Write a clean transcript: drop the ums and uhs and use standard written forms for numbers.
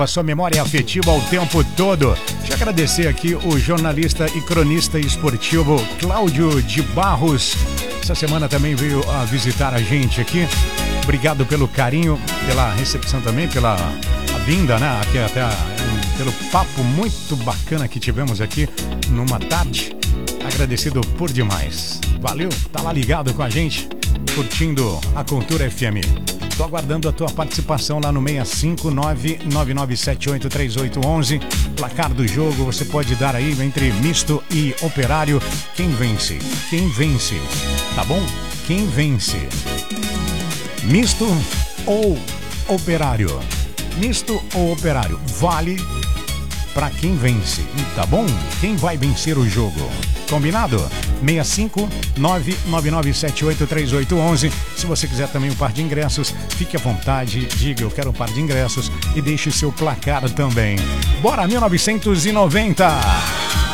A sua memória afetiva o tempo todo. Deixa eu agradecer aqui o jornalista e cronista esportivo Cláudio de Barros. Essa semana também veio a visitar a gente aqui. Obrigado pelo carinho, pela recepção também, pela vinda, né? Aqui até pelo papo muito bacana que tivemos aqui numa tarde. Agradecido por demais. Valeu, tá lá ligado com a gente, curtindo a Cultura FM. Tô aguardando a tua participação lá no 65997838811. Placar do jogo, você pode dar aí entre misto e operário. Quem vence? Quem vence? Tá bom? Quem vence? Misto ou operário? Misto ou operário? Vale pra quem vence, tá bom? Quem vai vencer o jogo? Combinado? 65999783811. Se você quiser também um par de ingressos, fique à vontade, diga eu quero um par de ingressos e deixe seu placar também. Bora 1990!